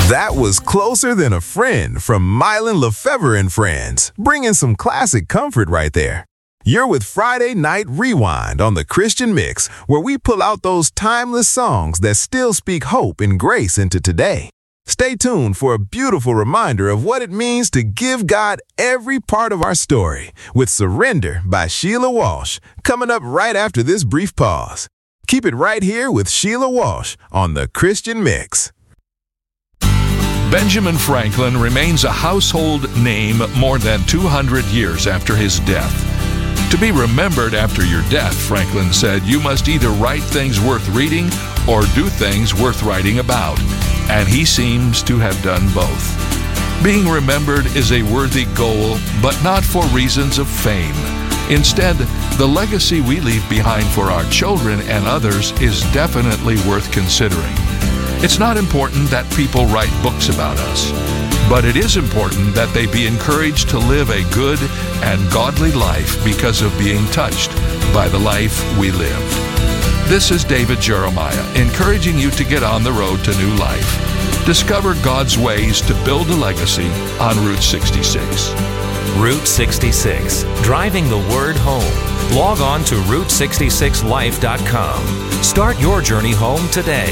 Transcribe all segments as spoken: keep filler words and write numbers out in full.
That was Closer Than a Friend from Mylon Lefevre and Friends, bringing some classic comfort right there. You're with Friday Night Rewind on the Christian Mix, where we pull out those timeless songs that still speak hope and grace into today. Stay tuned for a beautiful reminder of what it means to give God every part of our story with Surrender by Sheila Walsh, coming up right after this brief pause. Keep it right here with Sheila Walsh on the Christian Mix. Benjamin Franklin remains a household name more than two hundred years after his death. To be remembered after your death, Franklin said, you must either write things worth reading or do things worth writing about. And he seems to have done both. Being remembered is a worthy goal, but not for reasons of fame. Instead, the legacy we leave behind for our children and others is definitely worth considering. It's not important that people write books about us, but it is important that they be encouraged to live a good and godly life because of being touched by the life we lived. This is David Jeremiah, encouraging you to get on the road to new life. Discover God's ways to build a legacy on Route sixty-six. Route sixty-six, driving the word home. Log on to route sixty-six life dot com. Start your journey home today.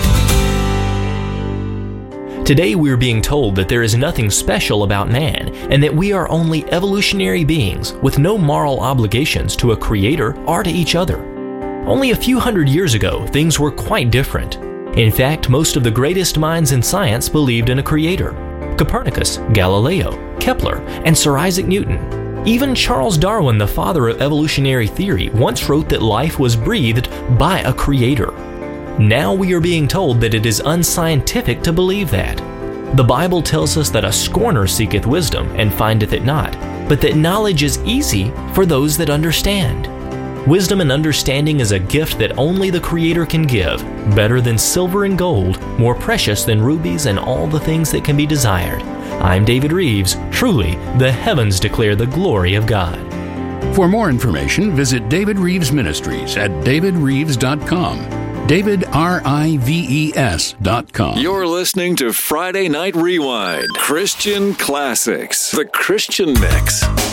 Today we're being told that there is nothing special about man and that we are only evolutionary beings with no moral obligations to a creator or to each other. Only a few hundred years ago, things were quite different. In fact, most of the greatest minds in science believed in a creator. Copernicus, Galileo, Kepler, and Sir Isaac Newton. Even Charles Darwin, the father of evolutionary theory, once wrote that life was breathed by a creator. Now we are being told that it is unscientific to believe that. The Bible tells us that a scorner seeketh wisdom and findeth it not, but that knowledge is easy for those that understand. Wisdom and understanding is a gift that only the Creator can give, better than silver and gold, more precious than rubies and all the things that can be desired. I'm David Reeves. Truly, the heavens declare the glory of God. For more information, visit David Reeves Ministries at david reeves dot com. David, R I V E S dot com. You're listening to Friday Night Rewind, Christian Classics, the Christian Mix.